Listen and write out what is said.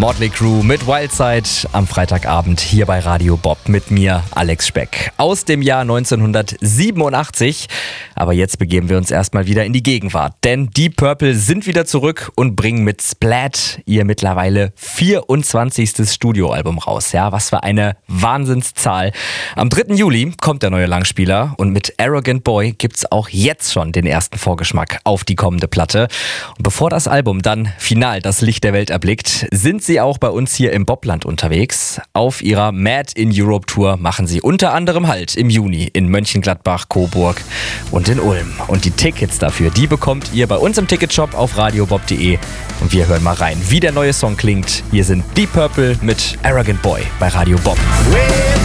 Motley Crue mit Wildside am Freitagabend hier bei Radio Bob mit mir, Alex Speck. Aus dem Jahr 1987. Aber jetzt begeben wir uns erstmal wieder in die Gegenwart. Denn Deep Purple sind wieder zurück und bringen mit Splat ihr mittlerweile 24. Studioalbum raus. Ja, was für eine Wahnsinnszahl. Am 3. Juli kommt der neue Langspieler und mit Arrogant Boy gibt's auch jetzt schon den ersten Vorgeschmack auf die kommende Platte. Und bevor das Album dann final das Licht der Welt erblickt, sind sie auch bei uns hier im Bobland unterwegs. Auf ihrer Mad in Europe Tour machen sie unter anderem Halt im Juni in Mönchengladbach, Coburg und in Ulm. Und die Tickets dafür, die bekommt ihr bei uns im Ticketshop auf radiobob.de. Und wir hören mal rein, wie der neue Song klingt. Hier sind Deep Purple mit Arrogant Boy bei Radio Bob.